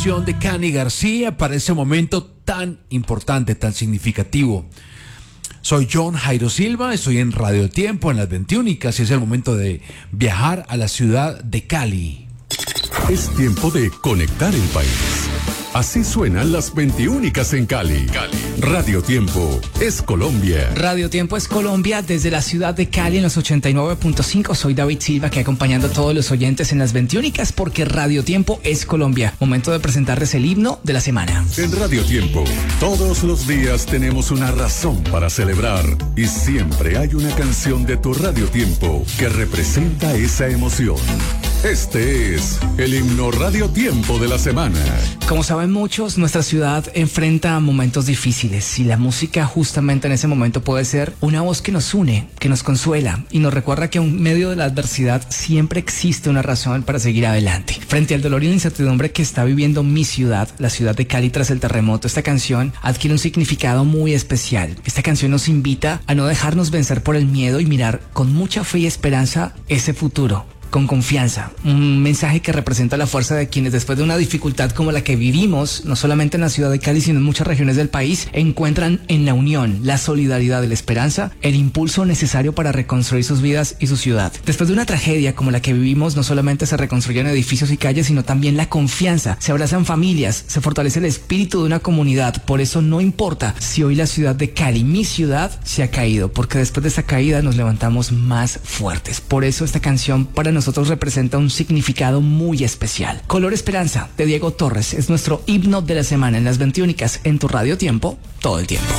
De Cani García para ese momento tan importante, tan significativo. Soy John Jairo Silva, estoy en Radio Tiempo en las 21 y casi es el momento de viajar a la ciudad de Cali. Es tiempo de conectar el país. Así suenan las 21 en Cali. Radio Tiempo es Colombia. Radio Tiempo es Colombia desde la ciudad de Cali en los 89.5. Soy David Silva, que acompañando a todos los oyentes en las 21 porque Radio Tiempo es Colombia. Momento de presentarles el himno de la semana. En Radio Tiempo, todos los días tenemos una razón para celebrar y siempre hay una canción de tu Radio Tiempo que representa esa emoción. Este es el himno Radio Tiempo de la semana. Como saben muchos, nuestra ciudad enfrenta momentos difíciles y la música justamente en ese momento puede ser una voz que nos une, que nos consuela y nos recuerda que en medio de la adversidad siempre existe una razón para seguir adelante. Frente al dolor y la incertidumbre que está viviendo mi ciudad, la ciudad de Cali tras el terremoto, esta canción adquiere un significado muy especial. Esta canción nos invita a no dejarnos vencer por el miedo y mirar con mucha fe y esperanza ese futuro. Con confianza, un mensaje que representa la fuerza de quienes después de una dificultad como la que vivimos, no solamente en la ciudad de Cali, sino en muchas regiones del país, encuentran en la unión, la solidaridad y la esperanza, el impulso necesario para reconstruir sus vidas y su ciudad. Después de una tragedia como la que vivimos, no solamente se reconstruyen edificios y calles, sino también la confianza, se abrazan familias, se fortalece el espíritu de una comunidad. Por eso no importa si hoy la ciudad de Cali, mi ciudad, se ha caído, porque después de esta caída nos levantamos más fuertes. Por eso esta canción para nosotros representa un significado muy especial. Color Esperanza de Diego Torres es nuestro himno de la semana en las 21 en tu Radio Tiempo todo el tiempo.